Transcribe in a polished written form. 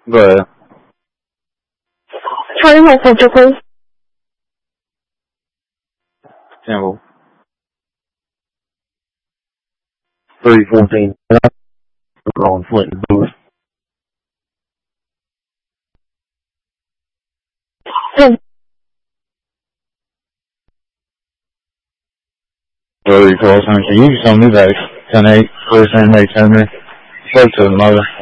Go ahead. Charlie Mike Center, please. Temple. 314. On Flint and Booth. Ten. 12 cents. You can tell me back. 10-8, first name, 8 10. Spoke to the mother.